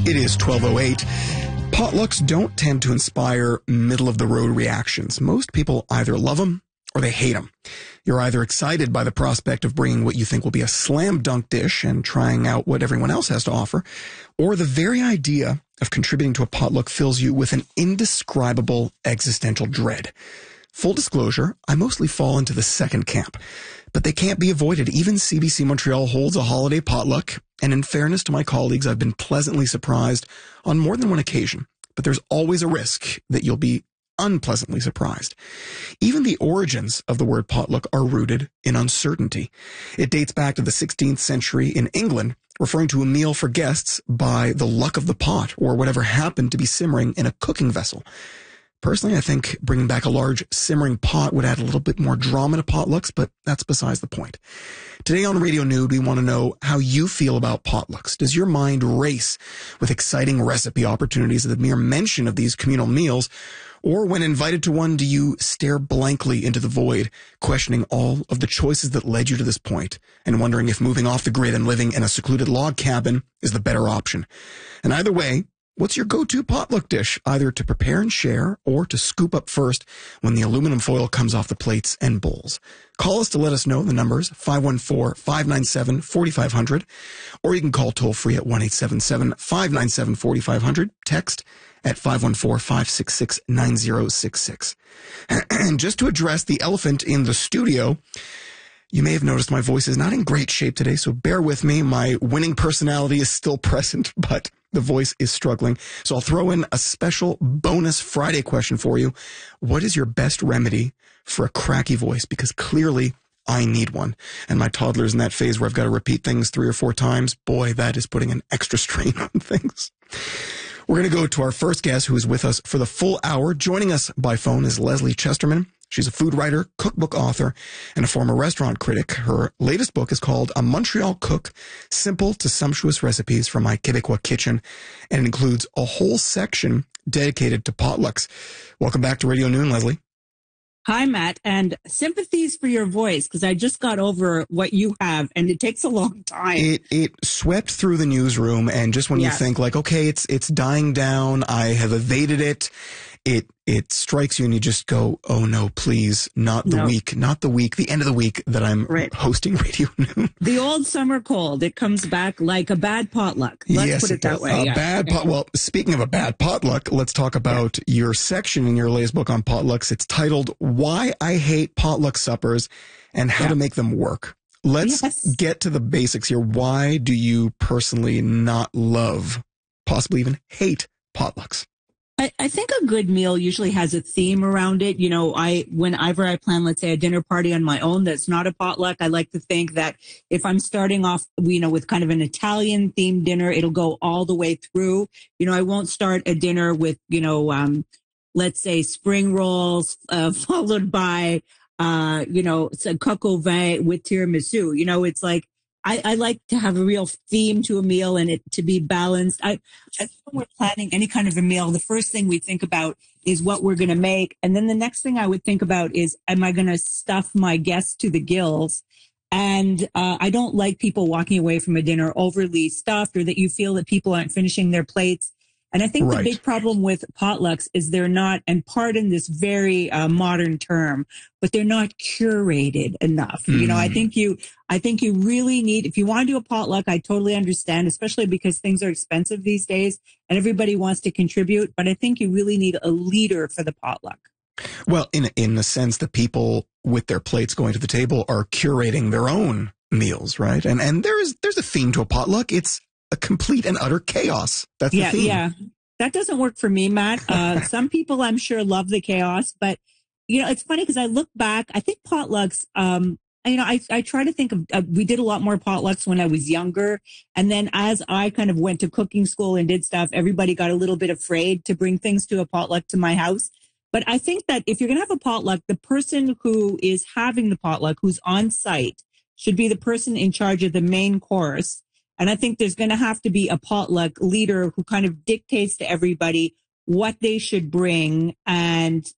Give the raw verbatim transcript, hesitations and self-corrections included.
It is twelve oh eight. Potlucks don't tend to inspire middle-of-the-road reactions. Most people either love them or they hate them. You're either excited by the prospect of bringing what you think will be a slam dunk dish and trying out what everyone else has to offer, or the very idea of contributing to a potluck fills you with an indescribable existential dread. Full disclosure, I mostly fall into the second camp, but they can't be avoided. Even C B C Montreal holds a holiday potluck, and in fairness to my colleagues, I've been pleasantly surprised on more than one occasion. But there's always a risk that you'll be unpleasantly surprised. Even the origins of the word potluck are rooted in uncertainty. It dates back to the sixteenth century in England, referring to a meal for guests by the luck of the pot or whatever happened to be simmering in a cooking vessel. Personally, I think bringing back a large simmering pot would add a little bit more drama to potlucks, but that's besides the point. Today on Radio Nude, we want to know how you feel about potlucks. Does your mind race with exciting recipe opportunities at the mere mention of these communal meals? Or when invited to one, do you stare blankly into the void, questioning all of the choices that led you to this point, and wondering if moving off the grid and living in a secluded log cabin is the better option? And either way, what's your go-to potluck dish, either to prepare and share or to scoop up first when the aluminum foil comes off the plates and bowls? Call us to let us know. The number's five one four, five nine seven, four five zero zero, or you can call toll-free at one eight seven seven, five nine seven, four five zero zero, text at five one four, five six six, nine zero six six. And just to address the elephant in the studio, you may have noticed my voice is not in great shape today, so bear with me. My winning personality is still present, but the voice is struggling. So I'll throw in a special bonus Friday question for you. What is your best remedy for a cracky voice? Because clearly I need one. And my toddler's in that phase where I've got to repeat things three or four times. Boy, that is putting an extra strain on things. We're going to go to our first guest who is with us for the full hour. Joining us by phone is Leslie Chesterman. She's a food writer, cookbook author, and a former restaurant critic. Her latest book is called A Montreal Cook, Simple to Sumptuous Recipes from My Quebecois Kitchen, and it includes a whole section dedicated to potlucks. Welcome back to Radio Noon, Leslie. Hi, Matt, and sympathies for your voice, because I just got over what you have, and it takes a long time. It it swept through the newsroom, and just when yes. you think, like, okay, it's it's dying down, I have evaded it, it it strikes you, and you just go, oh, no, please, not the no. week, not the week, the end of the week that I'm right. hosting Radio Noon. The old summer cold, it comes back like a bad potluck. Let's yes, put it, it that does. way. A yeah. bad pot. Well, speaking of a bad potluck, let's talk about yeah. your section in your latest book on potlucks. It's titled Why I Hate Potluck Suppers and How yeah. to Make Them Work. Let's yes. get to the basics here. Why do you personally not love, possibly even hate potlucks? I, I think a good meal usually has a theme around it. You know, I, whenever I plan, let's say, a dinner party on my own that's not a potluck, I like to think that if I'm starting off, you know, with kind of an Italian themed dinner, it'll go all the way through. You know, I won't start a dinner with, you know, um, let's say spring rolls, uh, followed by, uh, you know, coq au vin with tiramisu. You know, it's like, I, I like to have a real theme to a meal and it to be balanced. I, I think when we're planning any kind of a meal, the first thing we think about is what we're going to make. And then the next thing I would think about is, am I going to stuff my guests to the gills? And uh, I don't like people walking away from a dinner overly stuffed or that you feel that people aren't finishing their plates. And I think right. the big problem with potlucks is they're not, and pardon this very uh, modern term, but they're not curated enough. Mm. You know, I think you, I think you really need, if you want to do a potluck, I totally understand, especially because things are expensive these days and everybody wants to contribute. But I think you really need a leader for the potluck. Well, in in the sense that people with their plates going to the table are curating their own meals, right? And and there is there's a theme to a potluck. It's a complete and utter chaos. That's yeah, the theme. Yeah, that doesn't work for me, Matt. Uh, some people, I'm sure, love the chaos. But, you know, it's funny because I look back, I think potlucks, um, you know, I, I try to think of, uh, we did a lot more potlucks when I was younger. And then as I kind of went to cooking school and did stuff, everybody got a little bit afraid to bring things to a potluck to my house. But I think that if you're going to have a potluck, the person who is having the potluck, who's on site, should be the person in charge of the main course. And I think there's going to have to be a potluck leader who kind of dictates to everybody what they should bring and